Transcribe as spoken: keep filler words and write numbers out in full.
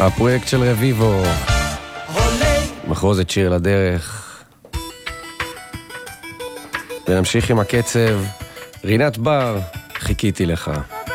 הפרויקט של רביבו, מחרוזת שיר לדרך. ונמשיך עם הקצב. רינת בר, חיכיתי לך.